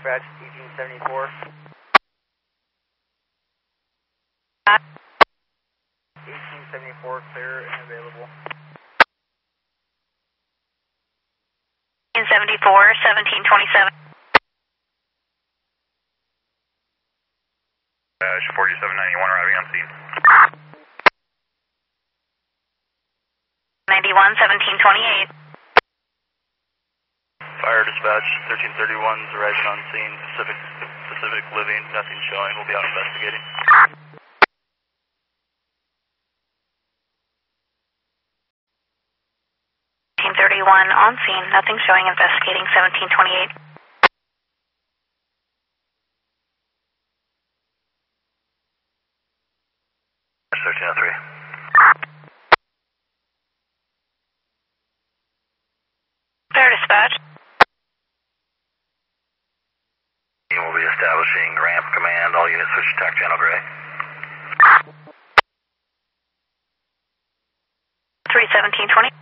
Dispatch 1874. 1874 clear and available. 1874, 1727. 4791 arriving on scene. 91, 1728. Fire dispatch 1331 is arriving on scene. Pacific Living, nothing showing. We'll be out investigating. 1831 on scene, nothing showing, investigating 1728. 1303. Fair dispatch. We'll be establishing ramp command. All units switch to TAC channel gray. 31720.